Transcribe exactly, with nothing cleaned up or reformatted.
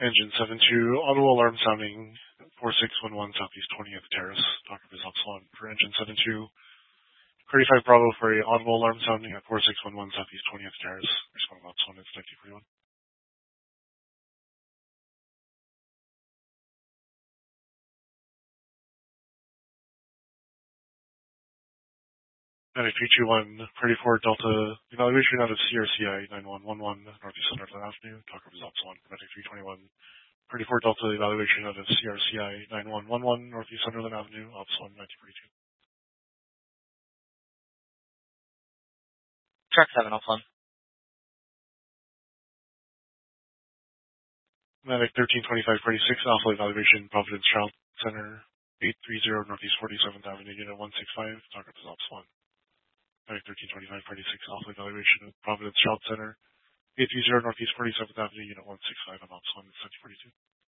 Engine seven two, audible alarm sounding four six one one Southeast twentieth Terrace, Doctor Bizop Swan for Engine seven two. Curry five Bravo for a audible alarm sounding at four six one one Southeast twentieth Terrace, responding Bob Swan, it's nineteen forty-one. Medic three two one, Pretty four Delta, evaluation out of C R C I nine one one one, Northeast Sunderland Avenue, Doctor Bizop Swan, Medic three twenty-one. Pretty four Delta, evaluation out of C R C I nine one one one, Northeast Sunderland Avenue, Ops one, nineteen forty-two. Track seven, Ops one. Medic thirteen twenty-five forty-six, Alpha evaluation, Providence Child Center, eight thirty Northeast forty-seventh Avenue, Unit one sixty-five, Doctor Bizop Swan. Medic thirteen twenty-five forty-six, Alpha evaluation of Providence Child Center, eight thirty Northeast forty-seventh Avenue, Unit one sixty-five, on Ops one, nineteen forty-two.